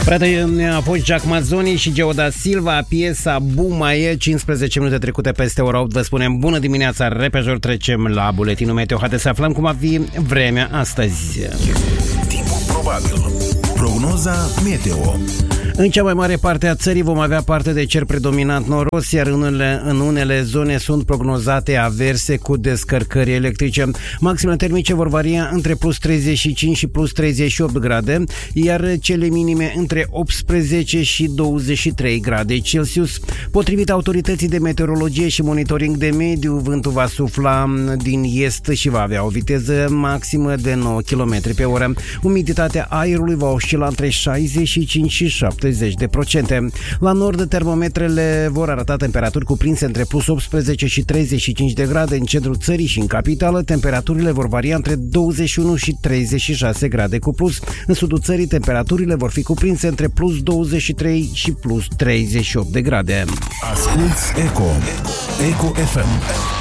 A fost Jack Mazzoni și Geo da Silva, piesa Bumaie, 15 minute trecute peste ora 8. Vă spunem bună dimineața, repejor trecem la buletinul meteo. Haideți să aflăm cum va fi vremea astăzi. Timpul probabil. Prognoza meteo. În cea mai mare parte a țării vom avea parte de cer predominant noros, iar în unele zone sunt prognozate averse cu descărcări electrice. Maximele termice vor varia între plus 35 și plus 38 grade, iar cele minime între 18 și 23 grade Celsius. Potrivit autorității de meteorologie și monitoring de mediu, vântul va sufla din est și va avea o viteză maximă de 9 km pe oră. Umiditatea aerului va oscila între 65 și 70%. La nord, termometrele vor arăta temperaturi cuprinse între plus 18 și 35 de grade în centrul țării și în capitală. Temperaturile vor varia între 21 și 36 grade cu plus. În sudul țării, temperaturile vor fi cuprinse între plus 23 și plus 38 de grade. Asculți Eco FM.